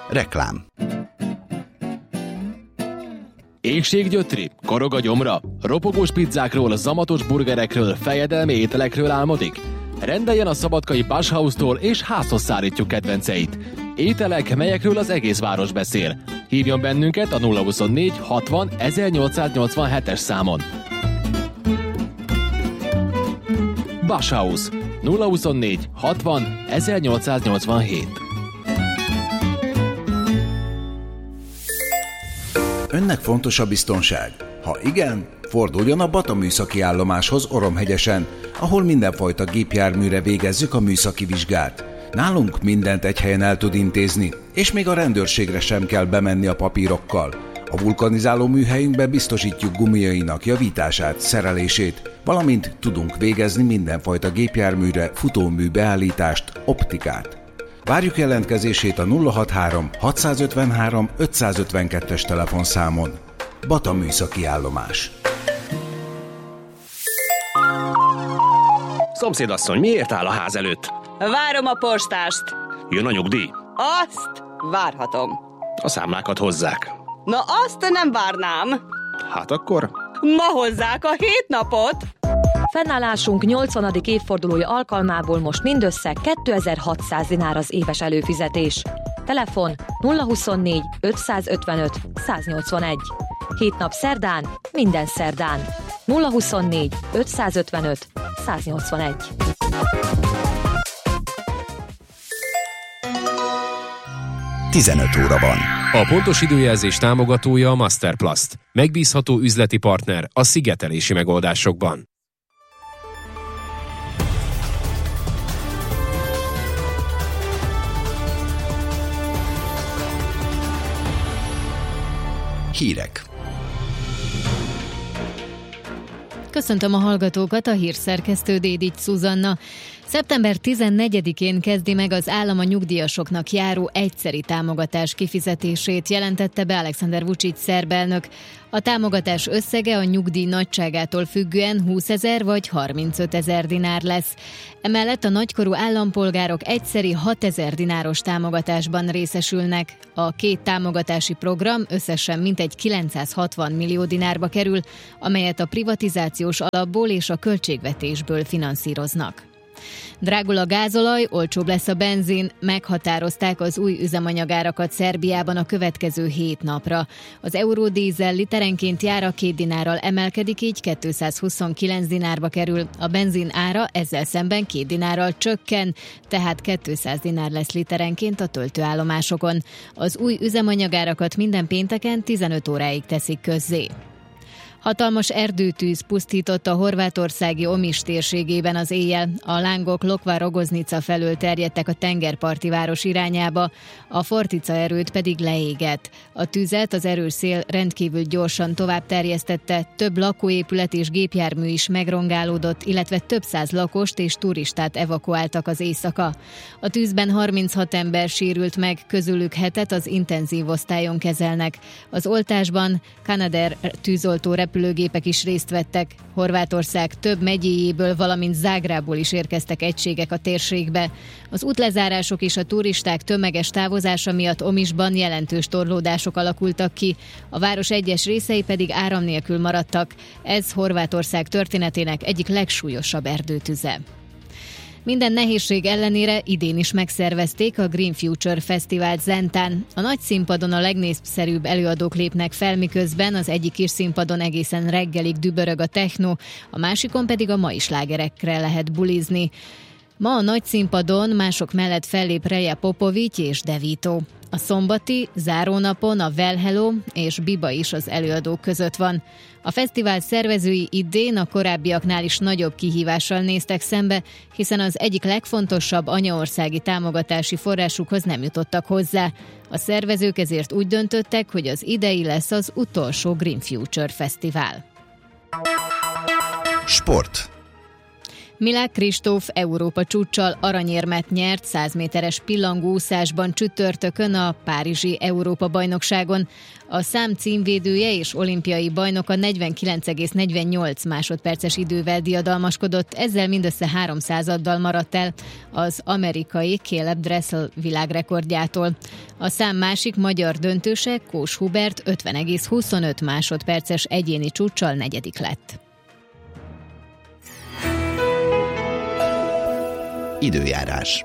Reklám. Éhséggyötri? Korog a gyomra? Ropogós pizzákról, zamatos burgerekről, fejedelmi ételekről álmodik? Rendeljen a szabadkai Bauhaustól és házhoz szállítjuk kedvenceit. Ételek, melyekről az egész város beszél. Hívjon bennünket a 024 60 1887-es számon. Bauhaus 024 60 1887. Önnek fontos a biztonság? Ha igen, forduljon a Bata műszaki állomáshoz Oromhegyesen, ahol mindenfajta gépjárműre végezzük a műszaki vizsgát. Nálunk mindent egy helyen el tud intézni, és még a rendőrségre sem kell bemenni a papírokkal. A vulkanizáló műhelyünkbe biztosítjuk gumiainak javítását, szerelését, valamint tudunk végezni mindenfajta gépjárműre futómű beállítást, optikát. Várjuk jelentkezését a 063 653 552-es telefonszámon. Bata műszaki állomás. Szomszédasszony, miért áll a ház előtt? Várom a postást. Jön a nyugdíj? Azt várhatom. A számlákat hozzák. Na azt nem várnám. Hát akkor? Ma hozzák a 7 napot. Fennállásunk 80. évfordulója alkalmából most mindössze 2600 dinár az éves előfizetés. Telefon 024 555 181. 7 nap szerdán, minden szerdán. 024 555 181. Tizenöt óra van. A pontos időjelzés támogatója a Masterplast. Megbízható üzleti partner a szigetelési megoldásokban. Hírek. Köszöntöm a hallgatókat, a hírszerkesztő Dédics Szuzanna. Szeptember 14-én kezdi meg az állam a nyugdíjasoknak járó egyszeri támogatás kifizetését, jelentette be Alexander Vučić szerb elnök. A támogatás összege a nyugdíj nagyságától függően 20 000 vagy 35 000 dinár lesz. Emellett a nagykorú állampolgárok egyszeri 6 000 dináros támogatásban részesülnek. A két támogatási program összesen mintegy 960 millió dinárba kerül, amelyet a privatizációs alapból és a költségvetésből finanszíroznak. Drágul a gázolaj, olcsóbb lesz a benzin, meghatározták az új üzemanyagárakat Szerbiában a következő 7 napra. Az eurodízel literenként jára 2 dinárral emelkedik, így 229 dinárba kerül. A benzin ára ezzel szemben 2 dinárral csökken, tehát 200 dinár lesz literenként a töltőállomásokon. Az új üzemanyagárakat minden pénteken 15 óráig teszik közzé. Hatalmas erdőtűz pusztított a horvátországi Omiš térségében az éjjel. A lángok Lokva-Rogoznica felől terjedtek a tengerparti város irányába, a Fortica erőd pedig leégett. A tüzet az erős szél rendkívül gyorsan tovább terjesztette, több lakóépület és gépjármű is megrongálódott, illetve több száz lakost és turistát evakuáltak az éjszaka. A tűzben 36 ember sérült meg, közülük 7-et az intenzív osztályon kezelnek. Az oltásban Canadair tűzoltó repülőgépek is részt vettek. Horvátország több megyéjéből, valamint Zágrából is érkeztek egységek a térségbe. Az útlezárások és a turisták tömeges távozása miatt Omišban jelentős torlódások alakultak ki, a város egyes részei pedig áram nélkül maradtak. Ez Horvátország történetének egyik legsúlyosabb erdőtüze. Minden nehézség ellenére idén is megszervezték a Green Future Fesztivált Zentán. A nagy színpadon a legnépszerűbb előadók lépnek fel, miközben az egyik kis színpadon egészen reggelig dübörög a techno, a másikon pedig a mai slágerekre lehet bulizni. Ma a nagy színpadon mások mellett fellép Reja Popovics és De Vito. A szombati zárónapon a Well Hello és Biba is az előadók között van. A fesztivál szervezői idén a korábbiaknál is nagyobb kihívással néztek szembe, hiszen az egyik legfontosabb anyaországi támogatási forrásukhoz nem jutottak hozzá. A szervezők ezért úgy döntöttek, hogy az idei lesz az utolsó Green Future Fesztivál. Sport. Milák Kristóf Európa csúccsal aranyérmet nyert 100 méteres pillangóúszásban csütörtökön a párizsi Európa-bajnokságon. A szám címvédője és olimpiai bajnoka 49,48 másodperces idővel diadalmaskodott, ezzel mindössze 300-addal maradt el az amerikai Caleb Dressel világrekordjától. A szám másik magyar döntőse, Kós Hubert 50,25 másodperces egyéni csúccsal negyedik lett. Időjárás.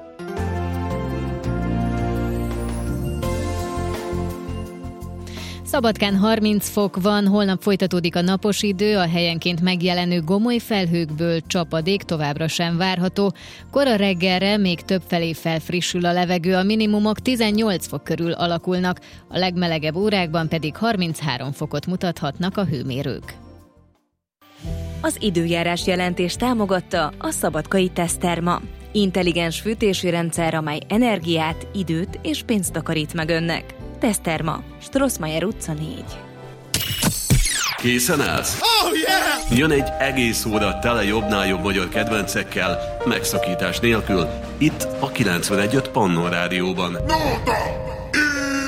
Szabadkán 30 fok van, holnap folytatódik a napos idő, a helyenként megjelenő gomoly felhőkből csapadék továbbra sem várható. Kora reggelre még többfelé felfrissül a levegő, a minimumok 18 fok körül alakulnak, a legmelegebb órákban pedig 33 fokot mutathatnak a hőmérők. Az időjárás jelentés támogatta a Szabadkai Teszterma. Intelligens fűtési rendszer, amely energiát, időt és pénzt takarít meg önnek. Teszterma, Strossmayer utca 4. Készen állsz? Oh, yeah! Jön egy egész óra tele jobbnál jobb magyar kedvencekkel, megszakítás nélkül, itt a 91.5 Pannon Rádióban. No,